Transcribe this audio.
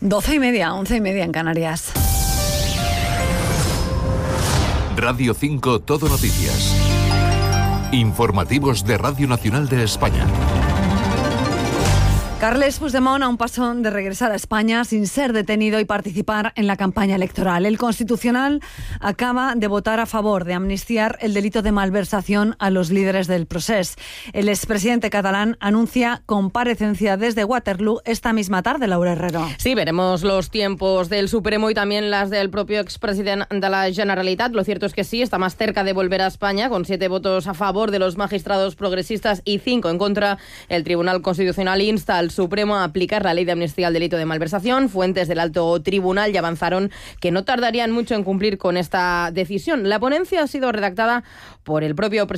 12:30, 11:30 en Canarias. Radio 5 Todo Noticias. Informativos de Radio Nacional de España. Carles Puigdemont a un paso de regresar a España sin ser detenido y participar en la campaña electoral. El Constitucional acaba de votar a favor de amnistiar el delito de malversación a los líderes del procés. El expresidente catalán anuncia comparecencia desde Waterloo esta misma tarde, Laura Herrero. Sí, veremos los tiempos del Supremo y también las del propio expresidente de la Generalitat. Lo cierto es que sí, está más cerca de volver a España, con 7 votos a favor de los magistrados progresistas y 5 en contra. El Tribunal Constitucional insta al Supremo a aplicar la ley de amnistía al delito de malversación. Fuentes del alto tribunal ya avanzaron que no tardarían mucho en cumplir con esta decisión. La ponencia ha sido redactada por el propio presidente